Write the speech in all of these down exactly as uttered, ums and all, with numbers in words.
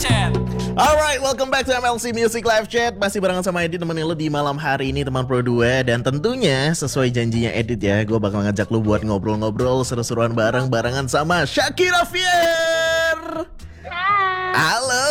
Chat. Alright, welcome back to M L C Music Live Chat. Masih barengan sama Edit temenin lo di malam hari ini teman Pro dua. Dan tentunya sesuai janjinya Edit ya, gue bakal ngajak lo buat ngobrol-ngobrol seru-seruan bareng barengan sama Shakira Fier. Halo.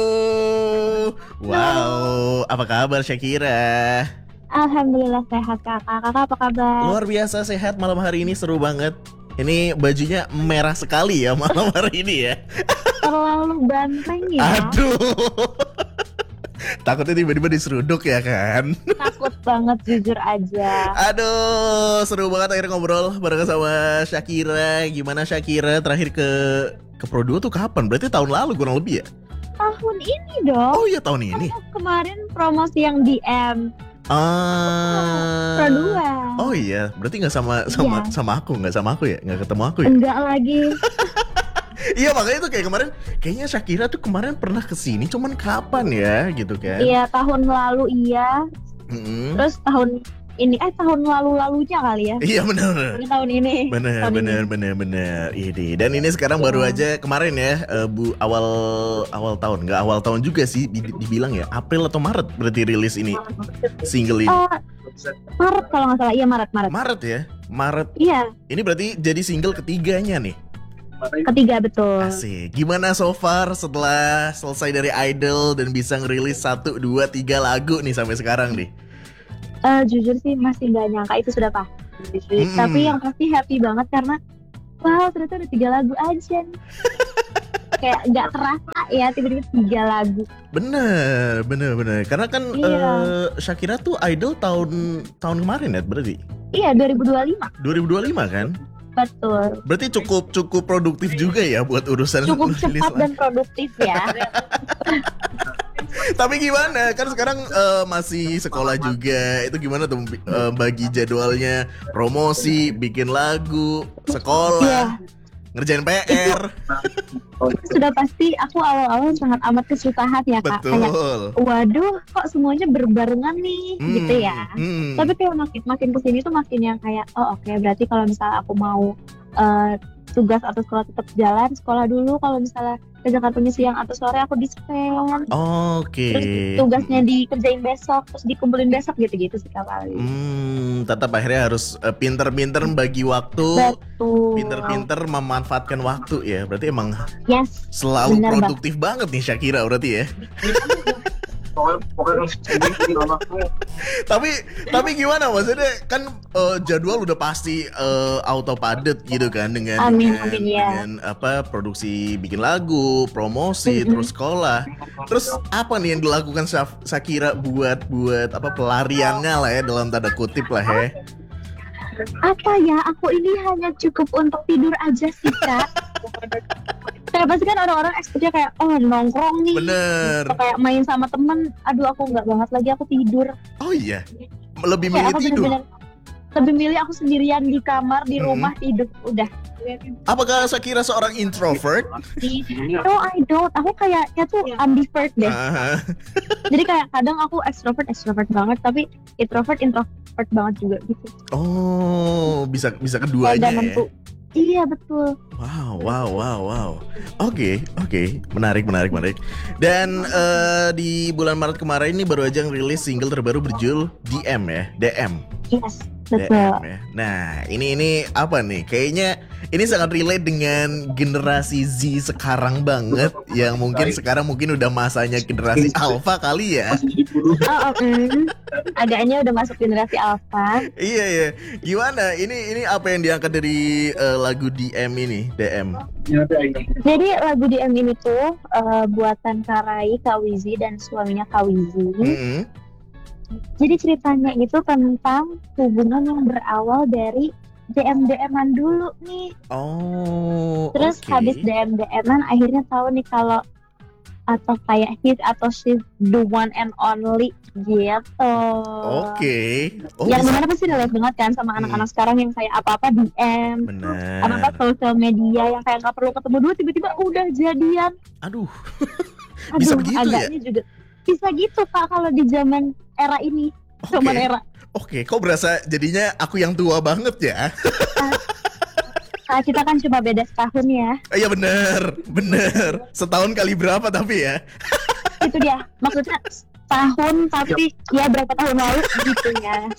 Wow, apa kabar Shakira? Alhamdulillah sehat kakak. Kakak apa kabar? Luar biasa sehat, malam hari ini seru banget. Ini bajunya merah sekali ya malam hari ini ya. Terlalu banteng ya. Aduh. Takutnya tiba-tiba diseruduk ya kan. Takut banget jujur aja. Aduh, seru banget akhirnya ngobrol bareng sama Shakira. Gimana Shakira terakhir ke ke Pro dua tuh kapan? Berarti tahun lalu kurang lebih ya? Tahun ini dong. Oh iya tahun ini. Kemarin promosi yang D M Ah. Pro dua. Oh iya, berarti nggak sama sama Iya. sama aku, nggak sama aku ya, nggak ketemu aku ya? Enggak lagi. Iya makanya tuh kayak kemarin, kayaknya Shakira tuh kemarin pernah kesini, cuman kapan ya gitu kan? Iya tahun lalu iya. Mm-mm. Terus tahun ini eh tahun lalu-lalunya kali ya. Iya benar. Ini tahun ini. Bener, Tahun bener, ini. bener, bener. Ini dan ini sekarang baru aja kemarin ya, eh, bu awal awal tahun, nggak awal tahun juga sih, di- dibilang ya April atau Maret berarti rilis ini single ini. Eh, Maret kalau nggak salah. Iya Maret Maret. Maret ya, Maret. Iya Ini berarti jadi single ketiganya nih. ketiga betul. Asik. Gimana so far setelah selesai dari Idol dan bisa ngerilis satu, dua, tiga lagu nih sampai sekarang nih? Eh, jujur sih masih nggak nyangka itu sudah pasti. Mm-mm. Tapi yang pasti happy banget karena wow ternyata ada tiga lagu aja nih. Kayak nggak terasa ya tiba-tiba tiga lagu. Bener, bener, bener. Karena kan Iya. eh, Shakira tuh Idol tahun tahun kemarin ya berarti Iya dua ribu dua puluh lima dua ribu dua puluh lima kan? betul. Berarti cukup cukup produktif juga ya buat urusan Cukup rilis cepat lagu. dan produktif ya. Tapi gimana? Kan sekarang eh, masih sekolah juga. Itu gimana tuh eh, bagi jadwalnya? Promosi, bikin lagu, sekolah, Iya. ngerjain P R. Sudah pasti aku awal-awal sangat amat kesusahan ya kak. Kayak Betul. waduh kok semuanya berbarengan nih Hmm, gitu ya. hmm. Tapi kayak makin makin kesini tuh makin yang kayak oh oke berarti kalau misalnya aku mau eh, tugas atau sekolah tetap jalan sekolah dulu, kalau misalnya ke Jakartanya siang atau sore aku dispen, Oke. terus tugasnya dikerjain besok terus dikumpulin besok gitu-gitu sih kak paling. Hmm, tetap akhirnya harus eh, pinter-pinter bagi waktu, Betul. pinter-pinter memanfaatkan waktu ya. Berarti emang Yes. selalu Bener, Bang. produktif banget nih Shakira berarti ya. Tapi tapi gimana maksudnya kan eh, jadwal udah pasti eh, auto padet gitu kan dengan Amin, dengan, amin, ya. dengan apa produksi bikin lagu, promosi, Mm-mm. terus sekolah. Terus apa nih yang dilakukan Shaf- Shakira buat buat apa pelariannya lah ya dalam tanda kutip lah ya. Apa ya, aku ini hanya cukup untuk tidur aja sih kak. Kayak pasti kan orang-orang ekspektnya kayak oh nongkrong nih, Bener. atau kayak main sama temen. Aduh aku nggak banget lagi, aku tidur. Oh iya. Lebih milih Kayak aku tidur. bener-bener lebih milih aku sendirian di kamar di Hmm. rumah tidur udah. Apakah Shakira seorang introvert? No I don't, aku kayaknya tuh ambivert deh. Ah, Jadi kayak kadang aku extrovert extrovert banget, tapi introvert introvert banget juga gitu. oh, bisa bisa Kayak keduanya gak ya. nentu. Iya betul. Wow, wow, wow, wow. Oke, oke, menarik, menarik, menarik. Dan eh, di bulan Maret kemarin ini baru aja ngerilis single terbaru berjudul D M ya, D M. Yes D betul. M ya. Nah, ini ini apa nih? Kayaknya ini sangat relate dengan generasi Z sekarang banget, yang mungkin sekarang mungkin udah masanya generasi Alpha kali ya. Oh, oke. Agaknya udah masuk generasi alpha. Iya ya. Gimana? Ini ini apa yang diangkat dari eh, lagu D M ini, D M? Jadi lagu D M ini tuh eh, buatan Karai, Kak Wizi dan suaminya Kak Wizi. Mm-mm. Jadi ceritanya itu tentang hubungan yang berawal dari D M D M-an dulu nih. Oh. Terus oke. habis D M D M-an akhirnya tahu nih kalau atau kayak he's atau she's the one and only gitu. Oke. Oh, yang bisa- dimana pasti relate banget kan sama Hmm. anak-anak sekarang yang kayak apa-apa D M, Benar. apa-apa sosial media yang kayak nggak perlu ketemu dulu tiba-tiba udah jadian. Aduh. Aduh, Bisa begitu ya? agaknya juga bisa gitu kak kalau di zaman era ini, Oke. zaman era. Oke, kok berasa jadinya aku yang tua banget ya? Nah, kita kan cuma beda setahun ya. Eh, Iya bener, bener. Setahun kali berapa tapi ya? Itu dia. Maksudnya tahun tapi ya berapa tahun lalu gitu ya.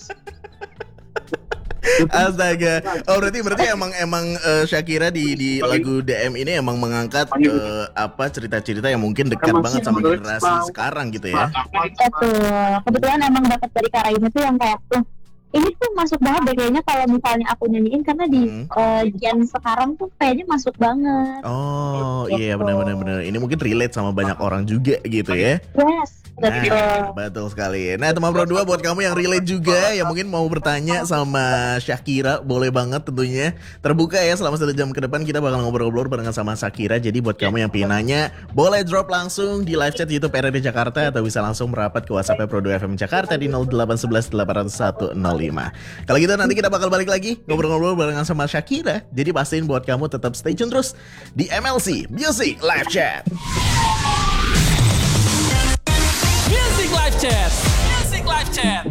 Astaga. Oh berarti berarti emang emang eh, Shakira di di lagu D M ini emang mengangkat eh, apa cerita-cerita yang mungkin dekat banget sama generasi sekarang gitu ya. Betul. Kebetulan emang dapat dari Kara ini tuh yang kayak tuh ini tuh masuk banget deh kayaknya kalau misalnya aku nyanyiin karena di Hmm. eh, gen sekarang tuh kayaknya masuk banget. Oh Gitu. iya benar-benar benar. Ini mungkin relate sama banyak orang juga gitu ya. Yes, betul. Nah, betul sekali. Nah, teman Pro dua buat kamu yang relate juga, yang mungkin mau bertanya sama Shakira, boleh banget tentunya. Terbuka ya selama satu jam ke depan kita bakal ngobrol-ngobrol barengan sama Shakira. Jadi buat kamu yang pengen nanya, boleh drop langsung di live chat YouTube R R D Jakarta atau bisa langsung merapat ke WhatsApp Pro dua F M Jakarta di nol delapan satu satu delapan nol satu nol lima. Kalau gitu nanti kita bakal balik lagi ngobrol-ngobrol barengan sama Shakira. Jadi pastiin buat kamu tetap stay tune terus di M L C Music Live Chat. Music Live Chat. Music Live Chat.